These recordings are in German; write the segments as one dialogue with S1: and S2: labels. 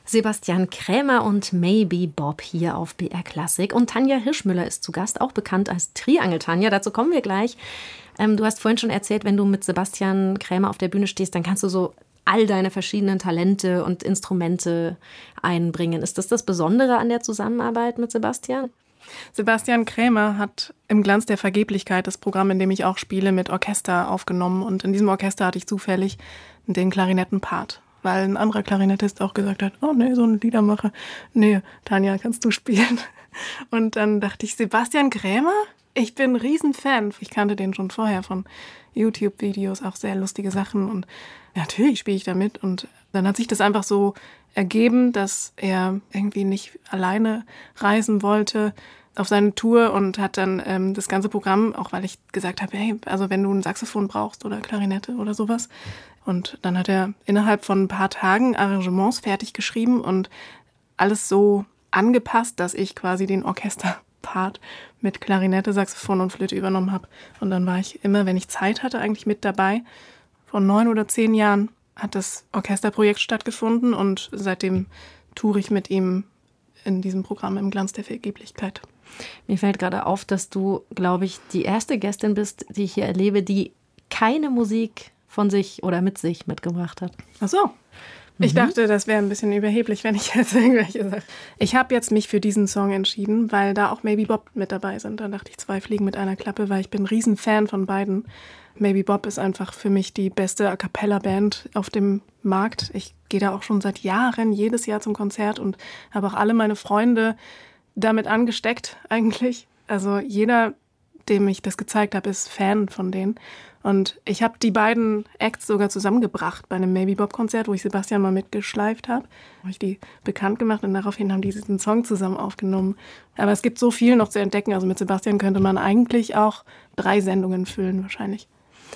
S1: Sebastian Krämer und Maybe Bob hier auf BR Klassik. Und Tanja Hirschmüller ist zu Gast, auch bekannt als Triangel-Tanja. Dazu kommen wir gleich. Du hast vorhin schon erzählt, wenn du mit Sebastian Krämer auf der Bühne stehst, dann kannst du so all deine verschiedenen Talente und Instrumente einbringen. Ist das Besondere an der Zusammenarbeit mit Sebastian?
S2: Sebastian Krämer hat im Glanz der Vergeblichkeit das Programm, in dem ich auch spiele, mit Orchester aufgenommen. Und in diesem Orchester hatte ich zufällig den Klarinettenpart. Weil ein anderer Klarinettist auch gesagt hat, oh nee, so ein Liedermacher, nee, Tanja, kannst du spielen? Und dann dachte ich, Sebastian Krämer? Ich bin ein Riesenfan. Ich kannte den schon vorher von YouTube-Videos, auch sehr lustige Sachen. Und natürlich spiele ich da mit. Und dann hat sich das einfach so ergeben, dass er irgendwie nicht alleine reisen wollte auf seine Tour und hat dann das ganze Programm, auch weil ich gesagt habe, hey, also wenn du ein Saxophon brauchst oder Klarinette oder sowas. Und dann hat er innerhalb von ein paar Tagen Arrangements fertig geschrieben und alles so angepasst, dass ich quasi den Orchesterpart mit Klarinette, Saxophon und Flöte übernommen habe. Und dann war ich immer, wenn ich Zeit hatte, eigentlich mit dabei. Vor 9 oder 10 Jahren hat das Orchesterprojekt stattgefunden und seitdem toure ich mit ihm in diesem Programm im Glanz der Vergeblichkeit.
S1: Mir fällt gerade auf, dass du, glaube ich, die erste Gästin bist, die ich hier erlebe, die keine Musik von sich oder mit sich mitgebracht hat.
S2: Ach so. Ich dachte, das wäre ein bisschen überheblich, wenn ich jetzt irgendwelche sage. Ich habe jetzt mich für diesen Song entschieden, weil da auch Maybe Bob mit dabei sind. Dann dachte ich, 2 Fliegen mit einer Klappe, weil ich bin ein Riesenfan von beiden. Maybe Bob ist einfach für mich die beste A-Cappella-Band auf dem Markt. Ich gehe da auch schon seit Jahren, jedes Jahr zum Konzert und habe auch alle meine Freunde damit angesteckt eigentlich. Also jeder, dem ich das gezeigt habe, ist Fan von denen. Und ich habe die beiden Acts sogar zusammengebracht bei einem Maybe Bob-Konzert, wo ich Sebastian mal mitgeschleift habe. Habe ich die bekannt gemacht und daraufhin haben die diesen Song zusammen aufgenommen. Aber es gibt so viel noch zu entdecken. Also mit Sebastian könnte man eigentlich auch 3 Sendungen füllen wahrscheinlich.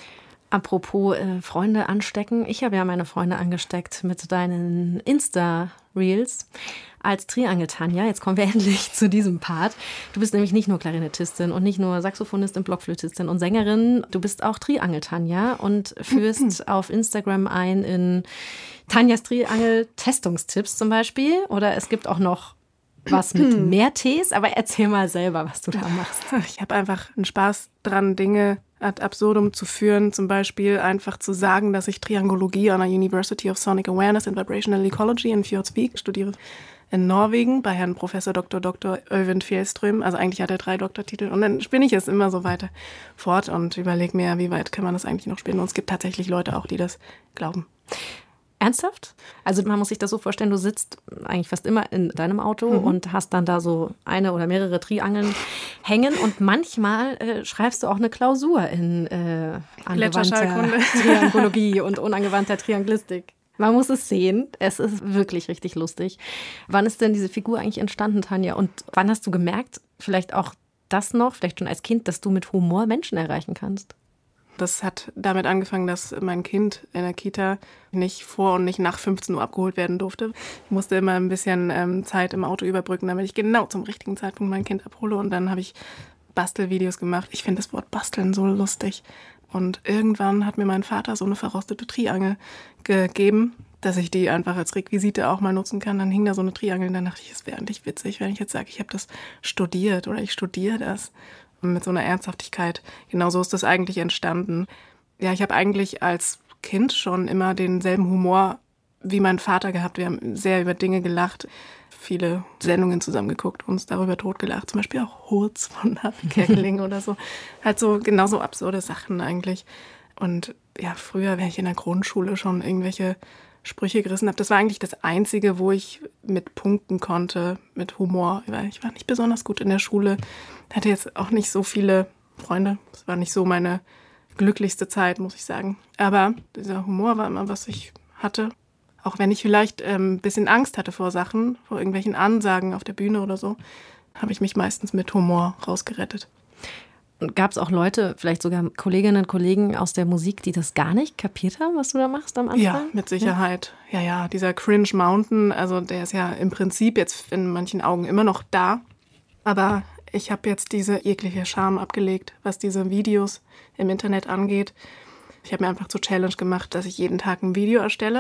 S1: Apropos Freunde anstecken. Ich habe ja meine Freunde angesteckt mit deinen Insta-Reels als Triangel-Tanja. Jetzt kommen wir endlich zu diesem Part. Du bist nämlich nicht nur Klarinettistin und nicht nur Saxophonistin, Blockflötistin und Sängerin. Du bist auch Triangel-Tanja und führst auf Instagram ein in Tanjas Triangel-Testungstipps zum Beispiel. Oder es gibt auch noch was mit mehr Tees. Aber erzähl mal selber, was du da machst.
S2: Ich habe einfach einen Spaß dran, Dinge ad absurdum zu führen, zum Beispiel einfach zu sagen, dass ich Triangologie an der University of Sonic Awareness and Vibrational Ecology in Fjordsvik studiere in Norwegen bei Herrn Professor Dr. Øyvind Fjellström. Also eigentlich hat er 3 Doktortitel und dann spinne ich es immer so weiter fort und überlege mir, wie weit kann man das eigentlich noch spinnen. Und es gibt tatsächlich Leute auch, die das glauben.
S1: Ernsthaft? Also man muss sich das so vorstellen, du sitzt eigentlich fast immer in deinem Auto und hast dann da so eine oder mehrere Triangeln hängen und manchmal schreibst du auch eine Klausur in angewandter Triangologie und unangewandter Trianglistik. Man muss es sehen, es ist wirklich richtig lustig. Wann ist denn diese Figur eigentlich entstanden, Tanja? Und wann hast du gemerkt, vielleicht auch das noch, vielleicht schon als Kind, dass du mit Humor Menschen erreichen kannst?
S2: Das hat damit angefangen, dass mein Kind in der Kita nicht vor und nicht nach 15 Uhr abgeholt werden durfte. Ich musste immer ein bisschen Zeit im Auto überbrücken, damit ich genau zum richtigen Zeitpunkt mein Kind abhole. Und dann habe ich Bastelvideos gemacht. Ich finde das Wort Basteln so lustig. Und irgendwann hat mir mein Vater so eine verrostete Triangel gegeben, dass ich die einfach als Requisite auch mal nutzen kann. Dann hing da so eine Triangel und dann dachte ich, es wäre eigentlich witzig, wenn ich jetzt sage, ich habe das studiert oder ich studiere das. Mit so einer Ernsthaftigkeit. Genauso ist das eigentlich entstanden. Ja, ich habe eigentlich als Kind schon immer denselben Humor wie mein Vater gehabt. Wir haben sehr über Dinge gelacht, viele Sendungen zusammen geguckt, uns darüber totgelacht. Zum Beispiel auch Hurz von Harvey Kerkeling oder so. Halt so genauso absurde Sachen eigentlich. Und ja, früher, wenn ich in der Grundschule schon irgendwelche Sprüche gerissen habe, das war eigentlich das Einzige, wo ich mit punkten konnte, mit Humor. Ich war nicht besonders gut in der Schule, hatte jetzt auch nicht so viele Freunde. Es war nicht so meine glücklichste Zeit, muss ich sagen. Aber dieser Humor war immer, was ich hatte. Auch wenn ich vielleicht ein bisschen Angst hatte vor Sachen, vor irgendwelchen Ansagen auf der Bühne oder so, habe ich mich meistens mit Humor rausgerettet.
S1: Gab es auch Leute, vielleicht sogar Kolleginnen und Kollegen aus der Musik, die das gar nicht kapiert haben, was du da machst am Anfang?
S2: Ja, mit Sicherheit. Ja, dieser Cringe Mountain, also der ist ja im Prinzip jetzt in manchen Augen immer noch da. Aber ich habe jetzt diese jegliche Scham abgelegt, was diese Videos im Internet angeht. Ich habe mir einfach zur Challenge gemacht, dass ich jeden Tag ein Video erstelle.